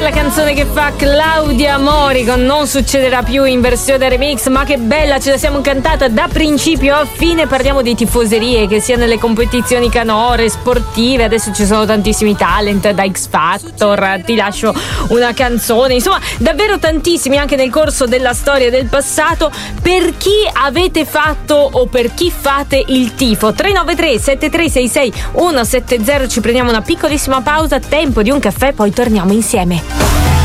per la canzone che fa Claudia Mori con Non succederà più in versione remix. Ma che bella, ce la siamo cantata da principio a fine. Parliamo di tifoserie, che sia nelle competizioni canore, sportive. Adesso ci sono tantissimi talent, da X Factor, Ti lascio una canzone, insomma davvero tantissimi anche nel corso della storia del passato. Per chi avete fatto o per chi fate il tifo? 393 7366 170. Ci prendiamo una piccolissima pausa, tempo di un caffè, poi torniamo insieme.